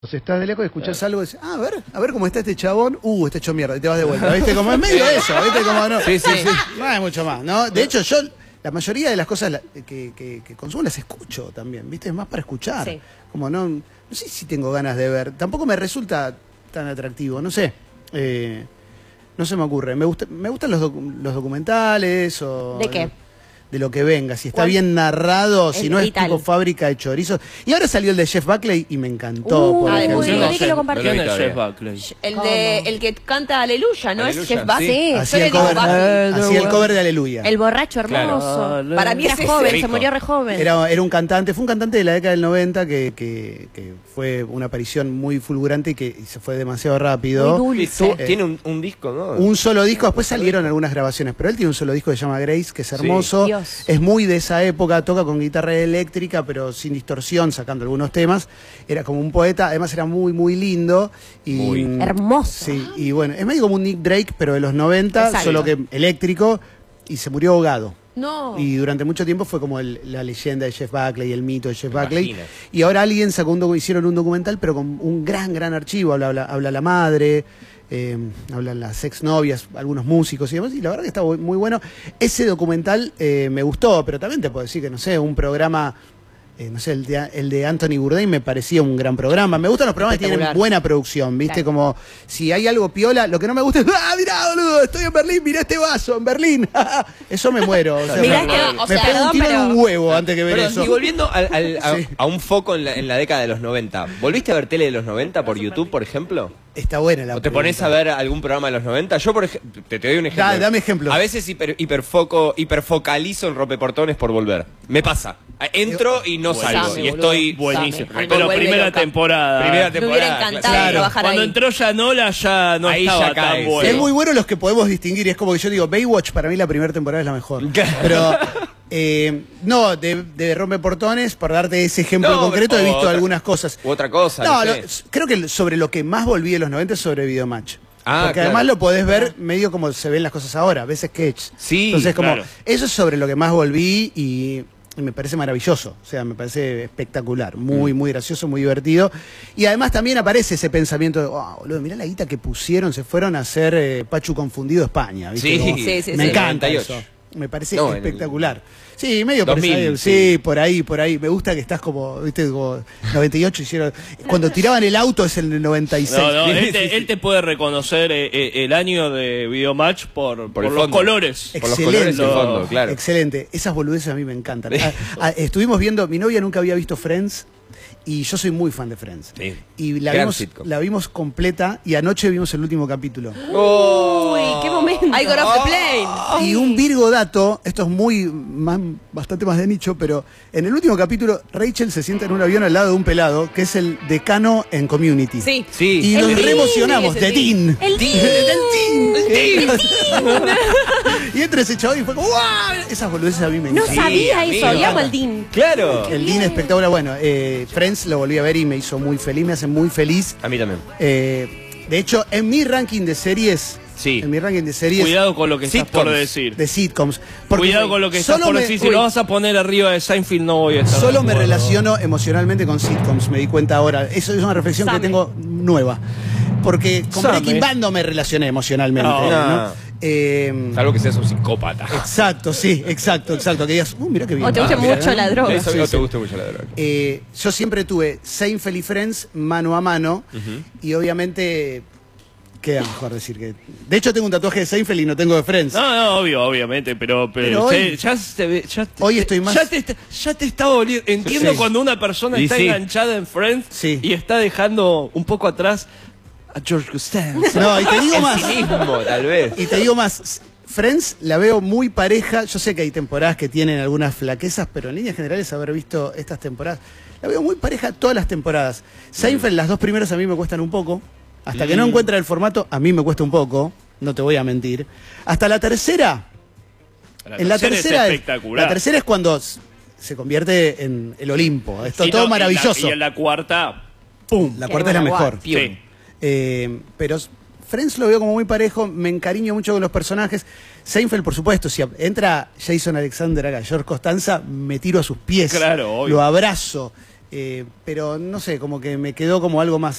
Si estás de lejos y escuchás algo y dices, a ver cómo está este chabón, está hecho mierda, y te vas de vuelta, ¿viste? Como es medio eso, ¿viste? Como no. Sí. No hay mucho más, ¿no? De hecho, yo la mayoría de las cosas que consumo las escucho también, ¿viste? Es más para escuchar. Sí. Como no sé si tengo ganas de ver. Tampoco me resulta tan atractivo, no sé. No se me ocurre. Me gustan los documentales o... ¿De qué? De lo que venga, si está ¿Cuál? bien narrado, si no es vital. tipo fábrica de chorizos. Y ahora salió el de Jeff Buckley y me encantó. por ay, ejemplo. muy bien, que lo compartió. No lo vi ¿Quién es todavía. Jeff Buckley? El que canta Aleluya, ¿no? Aleluya, Es Jeff Buckley. sí. Yo Hacía le el digo cover, Buckley. hacía el cover de Aleluya. El borracho hermoso. Claro. Para mí Era era joven, rico. se murió re joven. Era un cantante, fue un cantante de la década del 90 que fue una aparición muy fulgurante y se fue demasiado rápido. Muy dulce. Tiene un disco, ¿no? Un solo disco, después salieron algunas grabaciones, pero él tiene un solo disco que se llama Grace, que es hermoso. Dios. Es muy de esa época, toca con guitarra eléctrica, pero sin distorsión, sacando algunos temas. Era como un poeta, además era muy, muy lindo. Y, Muy. Hermoso. Sí, y bueno, es medio como un Nick Drake, pero de los 90, Exacto. solo que eléctrico, y se murió ahogado. No. Y durante mucho tiempo fue como la leyenda de Jeff Buckley, el mito de Jeff Buckley. Imagina. Y ahora alguien hicieron un documental, pero con un gran archivo. Habla la madre, hablan las exnovias, algunos músicos y demás. Y la verdad que está muy bueno. Ese documental me gustó, pero también te puedo decir que, no sé, un programa... no sé, el de Anthony Bourdain me parecía un gran programa. Me gustan los programas que tienen Espectacular. buena producción, ¿viste? Claro. Como si hay algo piola, lo que no me gusta es, mirá, boludo, estoy en Berlín, mirá este vaso, en Berlín. Eso me muero. O sea, Mirá me este- o sea, pego un tiro en perdón, un huevo antes que ver Perdón, eso. y volviendo Sí. a un foco en la década de los 90, ¿volviste a ver tele de los 90 por YouTube, por ejemplo? Está buena la ¿O te pones a pregunta. ver algún programa de los 90? Yo, por ejemplo, te doy un ejemplo. Dame ejemplos. A veces hiperfocalizo en rompeportones por volver. Me pasa. Entro y no salgo. Dame, Y boludo. estoy... Buenísimo. Dame. Pero Vuelve primera loca. temporada. Primera Me temporada. hubiera encantado claro. trabajar Cuando ahí. entró Yanola ya no Ahí estaba ya tan cae, bueno. Es muy bueno los que podemos distinguir. Es como que yo digo, Baywatch para mí la primera temporada es la mejor. Pero, no, de Rompeportones, por darte ese ejemplo No, concreto, he o visto otra- algunas cosas. U otra cosa, No, no sé. creo que sobre lo que más volví de los 90 es sobre Videomatch. Ah, Porque claro. además lo podés ver medio como se ven las cosas ahora, ves sketch. Sí, Entonces, como, claro. eso es sobre lo que más volví y me parece maravilloso. O sea, me parece espectacular. Muy gracioso, muy divertido. Y además también aparece ese pensamiento de, wow, boludo, mirá la guita que pusieron, se fueron a hacer Pachu Confundido España. ¿viste? Sí. Como, Sí, me sí. encanta 98. eso. Me parece No, en el- espectacular. Sí, medio 2000, parecido. Sí, por ahí. Me gusta que estás como, viste, como 98 hicieron. Cuando tiraban el auto es el 96. No, Sí, él te puede reconocer el año de Videomatch por el los fondo. colores. Por los colores y el fondo, claro. Excelente. Esas boludeces a mí me encantan. Estuvimos viendo, mi novia nunca había visto Friends y yo soy muy fan de Friends. Sí. Y Gran sitcom. la vimos completa y anoche vimos el último capítulo. Uy, qué momento. I got off the plane. Y un Virgo dato, esto es bastante más de nicho, pero en el último capítulo Rachel se sienta en un avión al lado de un pelado que es el decano en Community. Sí. Sí. Y El nos Dean, re emocionamos, es el de Dean. El Dean. El Dean. Y entra ese chabón y fue como ¡guau! Esas boludeces a mí me No encantan. sabía amigo. eso, llamo al Dean. Claro. El Dean espectacular. Bueno, Friends lo volví a ver y me hizo muy feliz, me hace muy feliz. A mí también. De hecho, en mi ranking de series, Sí. Cuidado con lo que estás por Sitcoms. decir. de sitcoms. porque Cuidado con lo que estás solo por me- decir. Si uy, lo vas a poner arriba de Seinfeld no voy a estar. Solo de me acuerdo. relaciono emocionalmente con sitcoms, me di cuenta ahora. Eso es una reflexión Same. que tengo nueva. Porque con Same. Breaking Bad no me relacioné emocionalmente. No. ¿no? Salvo que seas un psicópata. Exacto, sí, exacto. Que digas, mirá qué bien. O te guste Mirá, mucho la droga. Eso Sí, no sí. te gusta mucho la droga. Yo siempre tuve Seinfeld y Friends mano a mano y obviamente queda mejor decir que... De hecho tengo un tatuaje de Seinfeld y no tengo de Friends. No, obviamente, pero Pero hoy- ya se ve, hoy estoy más- ya te está doliendo. Entiendo Sí. cuando una persona Y está sí. enganchada en Friends Sí. y está dejando un poco atrás a George Costanza. No, y te digo El más. cinismo, tal vez. Y te digo más, Friends la veo muy pareja. Yo sé que hay temporadas que tienen algunas flaquezas, pero en líneas generales haber visto estas temporadas, la veo muy pareja todas las temporadas. Seinfeld, las dos primeras a mí me cuestan un poco. Hasta que no encuentra el formato, a mí me cuesta un poco. No te voy a mentir. Hasta la tercera. En la tercera es espectacular. La tercera es cuando se convierte en el Olimpo. Esto Y todo no, maravilloso. Y en la cuarta, ¡pum! La Qué cuarta es la buena mejor. Sí. Pero Friends lo veo como muy parejo, me encariño mucho con los personajes. Seinfeld, por supuesto, si entra Jason Alexander acá, George Costanza, me tiro a sus pies. Claro, obvio. Lo abrazo. Pero no sé, como que me quedó como algo más